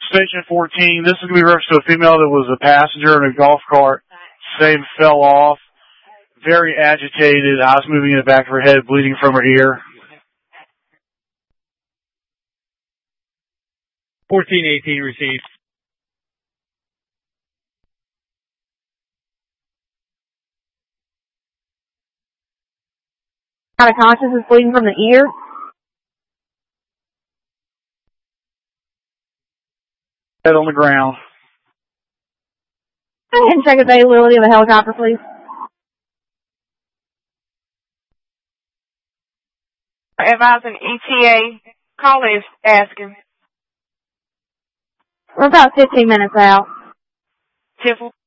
Station 14, this is going to be reference to a female that was a passenger in a golf cart. Fell off. Very agitated, eyes moving in the back of her head, bleeding from her ear. 1418 received. Out of consciousness, bleeding from the ear. Head on the ground. Go ahead and check availability of the helicopter, please. Advising ETA, call is asking. We're about 15 minutes out. Tiffle.